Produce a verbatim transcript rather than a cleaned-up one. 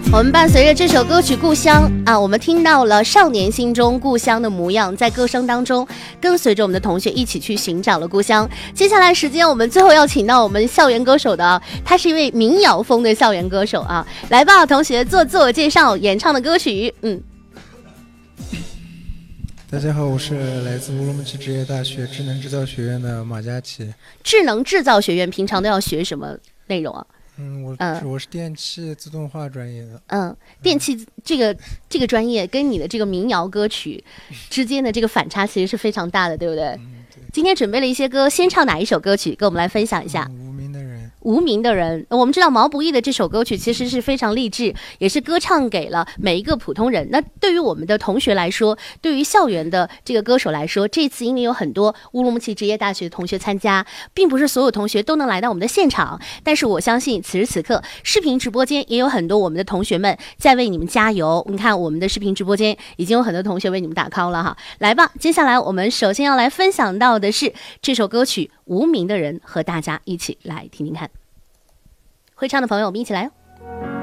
我们伴随着这首歌曲《故乡》啊，我们听到了少年心中故乡的模样，在歌声当中跟随着我们的同学一起去寻找了故乡。接下来时间我们最后要请到我们校园歌手的，他是一位民谣风的校园歌手啊，来吧，同学做自我介绍，演唱的歌曲。嗯， 大家好，我是来自乌鲁木齐职业大学智能制造学院的马佳琪。 智能制造学院平常都要学什么内容啊？ 嗯，我、 嗯、 我是电气自动化专业的。 嗯，电气这个这个专业跟你的这个民谣歌曲之间的这个反差其实是非常大的，对不对？ 嗯，对。 今天准备了一些歌，先唱哪一首歌曲？跟我们来分享一下。 嗯、无名的人。 无名的人，我们知道毛不易的这首歌曲其实是非常励志，也是歌唱给了每一个普通人。那对于我们的同学来说，对于校园的这个歌手来说，这次因为有很多乌鲁木齐职业大学的同学参加，并不是所有同学都能来到我们的现场，但是我相信此时此刻视频直播间也有很多我们的同学们在为你们加油。你看我们的视频直播间已经有很多同学为你们打 call 了哈，来吧，接下来我们首先要来分享到的是这首歌曲《无名的人》，和大家一起来听听看。会唱的朋友，我们一起来哟。